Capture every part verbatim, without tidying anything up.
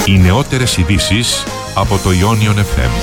Οι νεότερες ειδήσεις από το Ionion εφ εμ.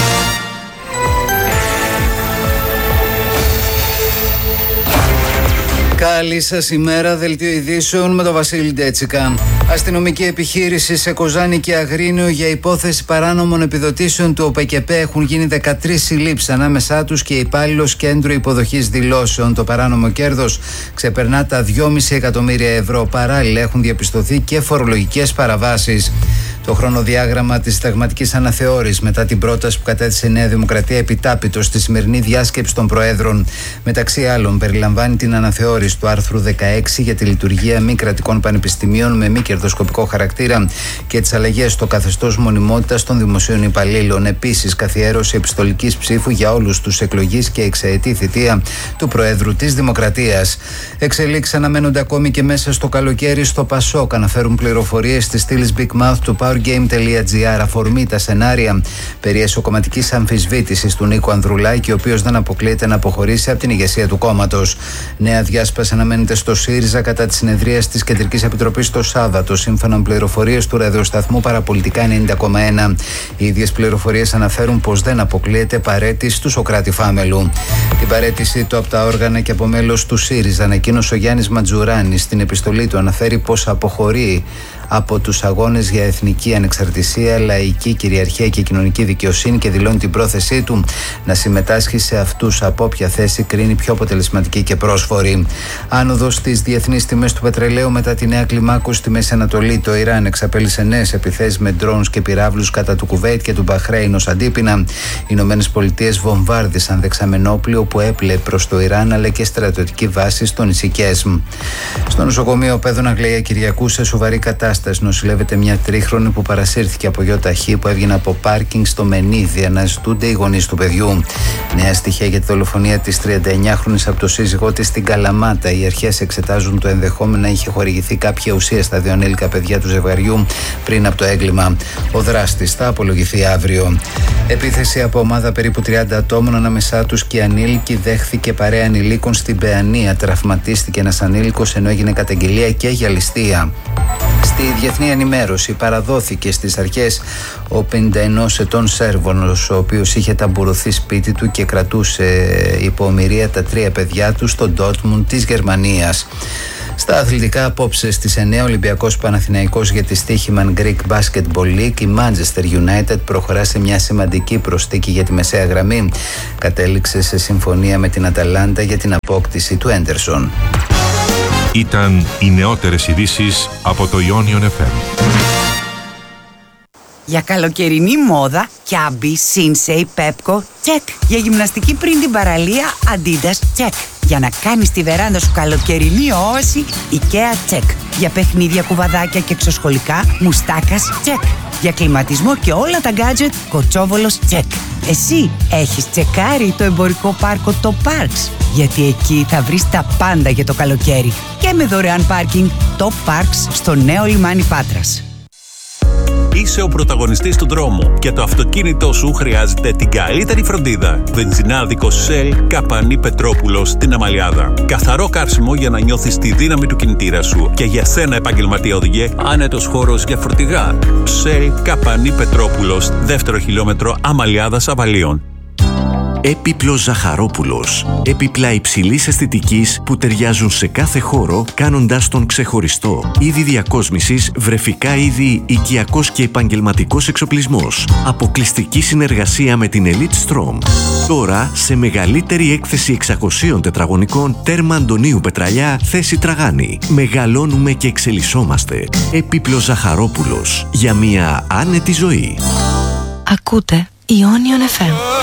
Καλή σας ημέρα, δελτίο ειδήσεων με τον Βασίλη Ντέτσικα. Αστυνομική επιχείρηση σε Κοζάνη και Αγρίνιο για υπόθεση παράνομων επιδοτήσεων του ΟΠΕΚΕΠΕ. Έχουν γίνει δεκατρείς συλλήψεις, ανάμεσά τους και υπάλληλος κέντρου υποδοχής δηλώσεων. Το παράνομο κέρδος ξεπερνά τα δυόμισι εκατομμύρια ευρώ. Παράλληλα έχουν διαπιστωθεί και φορολογικές παραβάσεις. Το χρονοδιάγραμμα της συνταγματικής αναθεώρησης μετά την πρόταση που κατέθεσε η Νέα Δημοκρατία επιτάπητος στη σημερινή διάσκεψη των Προέδρων, μεταξύ άλλων, περιλαμβάνει την αναθεώρηση του άρθρου δεκαέξι για τη λειτουργία μη κρατικών πανεπιστημίων με μη κερδοσκοπικό χαρακτήρα και τις αλλαγές στο καθεστώς μονιμότητας των δημοσίων υπαλλήλων. Επίσης, καθιέρωση επιστολικής ψήφου για όλους τους εκλογείς και εξαετή θητεία του Προέδρου της Δημοκρατίας. Εξελίξεις αναμένονται ακόμη και μέσα στο καλοκαίρι στο Πασόκ. Αναφέρουν πληροφορίες της στήλης Big Mouth του Powergame.gr. Αφορμή τα σενάρια περί εσωκομματικής αμφισβήτησης του Νίκου Ανδρουλάκη, ο οποίος δεν αποκλείεται να αποχωρήσει από την ηγεσία του κόμματος. Νέα διάσπαση αναμένεται στο ΣΥΡΙΖΑ κατά τη συνεδρία της Κεντρικής Επιτροπής το Σάββατο, σύμφωνα με πληροφορίες του ραδιοσταθμού Παραπολιτικά ενενήντα κόμμα ένα. Οι ίδιες πληροφορίες αναφέρουν πως δεν αποκλείεται παραίτηση του Σωκράτη Φάμελου. Την παραίτησή του από τα όργανα και από μέλος του ΣΥΡΙΖΑ ανακοίνωσε ο Γιάννης Ματζουράνης. Στην επιστολή του αναφέρει πως αποχωρεί από τους αγώνες για εθνική ανεξαρτησία, λαϊκή κυριαρχία και κοινωνική δικαιοσύνη και δηλώνει την πρόθεσή του να συμμετάσχει σε αυτούς από όποια θέση κρίνει πιο αποτελεσματική και πρόσφορη. Άνοδος στις διεθνείς τιμές του πετρελαίου μετά τη νέα κλιμάκωση στη Μέση Ανατολή. Το Ιράν εξαπέλυσε νέες επιθέσεις με ντρόουνς και πυράβλους κατά του Κουβέιτ και του Μπαχρέιν ως αντίπεινα. Οι Ηνωμένες Πολιτείες βομβάρδισαν δεξαμενόπλιο που έπλεε προς το Ιράν αλλά και στρατιωτική βάση στο νησί Κέσμ. Στο νοσοκομείο Πέδων Αγλαία Κυριακού σε σοβαρή κατάσταση νοσηλεύεται μια τρίχρονη που παρασύρθηκε από γιοταχή που έβγαινε από πάρκινγκ στο Μενίδη. Αναζητούνται οι γονείς του παιδιού. Νέα στοιχεία για τη δολοφονία της τριανταεννιάχρονης από το σύζυγό της στην Καλαμάτα. Οι αρχές εξετάζουν το ενδεχόμενο να είχε χορηγηθεί κάποια ουσία στα δύο ανήλικα παιδιά του ζευγαριού πριν από το έγκλημα. Ο δράστης θα απολογηθεί αύριο. Επίθεση από ομάδα περίπου τριάντα ατόμων, ανάμεσά τους και ανήλικοι, δέχθηκε παρέα ανηλίκων στην Παιανία. Τραυματίστηκε ένας ανήλικος ενώ έγινε καταγγελία και για ληστεία. Στη διεθνή ενημέρωση παραδόθηκε στις αρχές ο πενήντα ενός ετών Σέρβωνος, ο οποίος είχε ταμπουρωθεί σπίτι του και κρατούσε υπό ομηρία τα τρία παιδιά του στο Ντόρτμουντ της Γερμανίας. Στα αθλητικά, απόψε στις εννιά, Ολυμπιακός Παναθηναϊκός για τη Στίχημαν Greek Basketball League. Η Manchester United προχωρά σε μια σημαντική προσθήκη για τη μεσαία γραμμή. Κατέληξε σε συμφωνία με την Αταλάντα για την απόκτηση του Έντερσον. Ήταν οι νεότερες ειδήσεις από το Ionion εφ εμ. Για καλοκαιρινή μόδα, Κιάμπι, Σίνσεϊ, Πέπκο, τσεκ. Για γυμναστική πριν την παραλία, Αντίντας, τσεκ. Για να κάνεις τη βεράντα σου καλοκαιρινή όαση, IKEA, τσεκ. Για παιχνίδια, κουβαδάκια και εξωσχολικά, Μουστάκας, τσεκ. Για κλιματισμό και όλα τα γκάτζετ, Κοτσόβολος, τσεκ. Εσύ έχεις τσεκάρει το εμπορικό πάρκο το Parks? Γιατί εκεί θα βρεις τα πάντα για το καλοκαίρι. Και με δωρεάν πάρκινγκ, το Parks στο νέο λιμάνι Πάτρας. Είσαι ο πρωταγωνιστής του δρόμου και το αυτοκίνητό σου χρειάζεται την καλύτερη φροντίδα. Βενζινάδικος Shell Καπανή Πετρόπουλος στην Αμαλιάδα. Καθαρό καύσιμο για να νιώθεις τη δύναμη του κινητήρα σου. Και για σένα, επαγγελματία οδηγέ, άνετος χώρος για φορτηγά. Shell Καπανή Πετρόπουλος, δεύτερο χιλιόμετρο Αμαλιάδας Αβαλίων. Έπιπλος Ζαχαρόπουλος. Έπιπλα υψηλής αισθητικής που ταιριάζουν σε κάθε χώρο, κάνοντάς τον ξεχωριστό. Είδη διακόσμησης, βρεφικά είδη, οικιακός και επαγγελματικός εξοπλισμός. Αποκλειστική συνεργασία με την Elite Strom. Τώρα σε μεγαλύτερη έκθεση εξακοσίων τετραγωνικών, τέρμα Αντωνίου Πετραλιά, θέση Τραγάνη. Μεγαλώνουμε και εξελισσόμαστε. Έπιπλος Ζαχαρόπουλος. Για μια άνετη ζωή. Ακούτε Ionion εφ εμ.